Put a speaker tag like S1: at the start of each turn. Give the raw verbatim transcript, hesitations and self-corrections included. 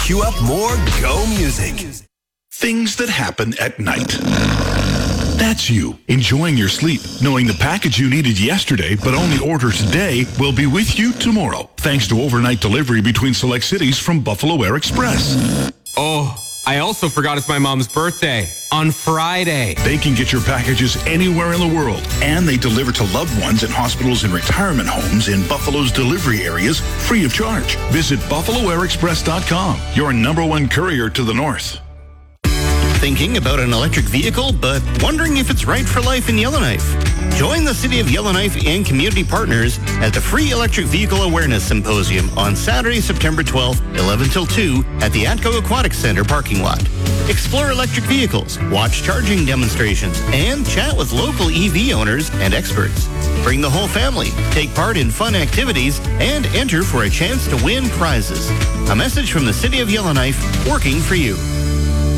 S1: cue up more Go music.
S2: Things that happen at night. That's you, enjoying your sleep, knowing the package you needed yesterday but only ordered today will be with you tomorrow, thanks to overnight delivery between select cities from Buffalo Air Express.
S3: Oh, I also forgot it's my mom's birthday on Friday.
S2: They can get your packages anywhere in the world, and they deliver to loved ones in hospitals and retirement homes in Buffalo's delivery areas free of charge. Visit buffalo air express dot com, your number one courier to the north.
S4: Thinking about an electric vehicle, but wondering if it's right for life in Yellowknife? Join the City of Yellowknife and community partners at the Free Electric Vehicle Awareness Symposium on Saturday, September twelfth, eleven till two at the Atco Aquatic Center parking lot. Explore electric vehicles, watch charging demonstrations, and chat with local E V owners and experts. Bring the whole family, take part in fun activities, and enter for a chance to win prizes. A message from the City of Yellowknife, working for you.